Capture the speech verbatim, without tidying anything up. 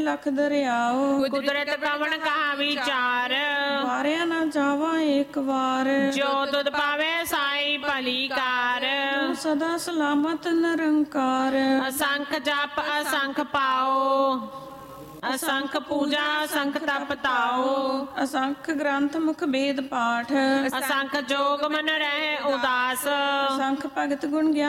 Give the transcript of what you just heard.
ਲਖ ਦਰਿਆਓ, ਕੁਦਰਤ ਕਵਣ ਕਹਾ ਵਿਚਾਰ, ਵਾਰਿਆ ਨਾ ਜਾਵਾ ਏਕ ਵਾਰ। ਜੋ ਤੁਧ ਪਾਵੇ ਸਾਈ ਭਲੀ ਕਾਰ, ਤੂੰ ਸਦਾ ਸਲਾਮਤ ਨਿਰੰਕਾਰ। ਅਸੰਖ ਜਪ ਅਸੰਖ ਪਾਓ, ਅਸੰਖ ਪੂਜਾ ਅਸੰਖ ਤਪ ਤਾਓ, ਅਸੰਖ ਗ੍ਰੰਥ ਮੁਖ ਬੇਦ ਪਾਠ। ਅਸੰਖ ਜੋਗ ਮਨ ਰਹਿ ਉਦਾਸ, ਅਸੰਖ ਭਗਤ ਗੁਣ ਗਿਆਨ